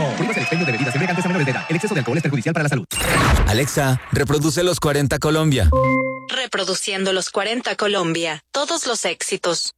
Prohíbas el expendio de bebidas embriagantes a menores de edad. El exceso de alcohol es perjudicial para la salud. Alexa, reproduce los 40 Colombia. Reproduciendo los 40 Colombia. Todos los éxitos.